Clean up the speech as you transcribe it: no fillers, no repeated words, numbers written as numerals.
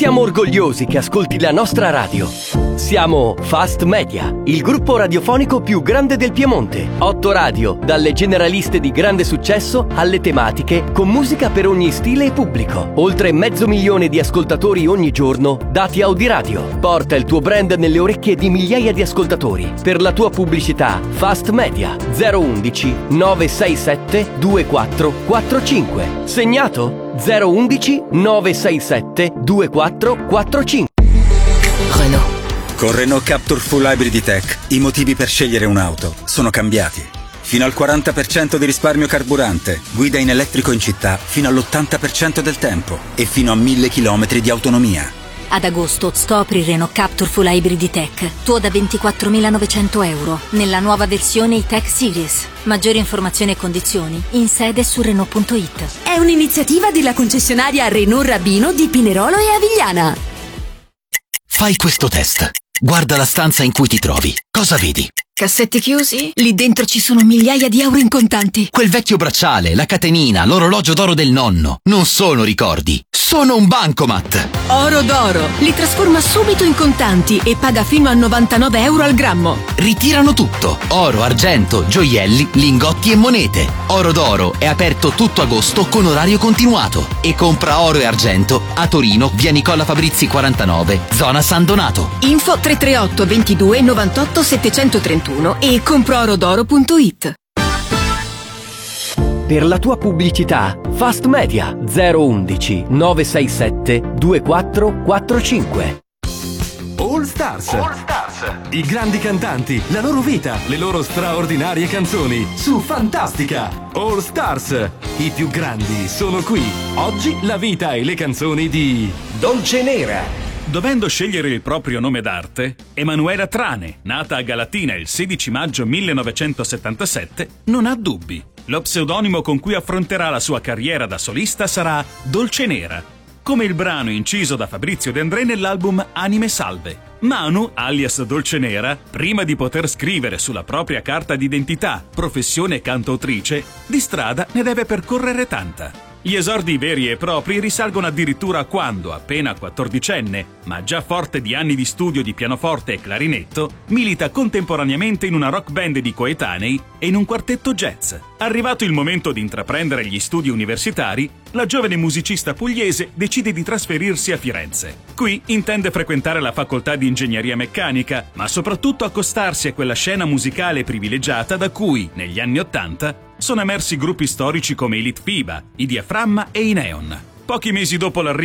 Siamo orgogliosi che ascolti la nostra radio. Siamo Fast Media, il gruppo radiofonico più grande del Piemonte. 8 radio, dalle generaliste di grande successo alle tematiche, con musica per ogni stile e pubblico. Oltre 500.000 di ascoltatori ogni giorno, dati Audiradio. Porta il tuo brand nelle orecchie di migliaia di ascoltatori. Per la tua pubblicità, Fast Media 011 967 2445. Segnato? 011 967 2445. Renault. Con Renault Captur Full Hybrid Tech i motivi per scegliere un'auto sono cambiati. Fino al 40% di risparmio carburante, guida in elettrico in città fino all'80% del tempo e fino a 1000 km di autonomia. Ad agosto scopri Renault Captur Full Hybrid Tech, tuo da 24.900 euro, nella nuova versione E-Tech Series. Maggiori informazioni e condizioni in sede su Renault.it. È un'iniziativa della concessionaria Renault Rabino di Pinerolo e Avigliana. Fai questo test. Guarda la stanza in cui ti trovi. Cosa vedi? Cassetti chiusi? Lì dentro ci sono migliaia di euro in contanti. Quel vecchio bracciale, la catenina, l'orologio d'oro del nonno. Non sono ricordi, sono un bancomat. Oro d'oro. Li trasforma subito in contanti e paga fino a 99 euro al grammo. Ritirano tutto. Oro, argento, gioielli, lingotti e monete. Oro d'oro è aperto tutto agosto con orario continuato. E compra oro e argento a Torino, via Nicola Fabrizi 49, zona San Donato. Info 338 22 98 731 e comproorodoro.it. Per la tua pubblicità, Fast Media 011 967 2445. All Stars. I grandi cantanti, la loro vita, le loro straordinarie canzoni su Fantastica. All Stars. I più grandi sono qui. Oggi la vita e le canzoni di Dolcenera. Dovendo scegliere il proprio nome d'arte, Emanuela Trane, nata a Galatina il 16 maggio 1977, non ha dubbi. Lo pseudonimo con cui affronterà la sua carriera da solista sarà Dolcenera, come il brano inciso da Fabrizio De André nell'album Anime Salve. Manu, alias Dolcenera, prima di poter scrivere sulla propria carta d'identità professione cantautrice, di strada ne deve percorrere tanta. Gli esordi veri e propri risalgono addirittura a quando, appena 14enne, ma già forte di anni di studio di pianoforte e clarinetto, milita contemporaneamente in una rock band di coetanei e in un quartetto jazz. Arrivato il momento di intraprendere gli studi universitari, la giovane musicista pugliese decide di trasferirsi a Firenze. Qui intende frequentare la facoltà di ingegneria meccanica, ma soprattutto accostarsi a quella scena musicale privilegiata da cui, negli anni '80, sono emersi gruppi storici come i Litfiba, i Diaframma e i Neon. Pochi mesi dopo l'arrivo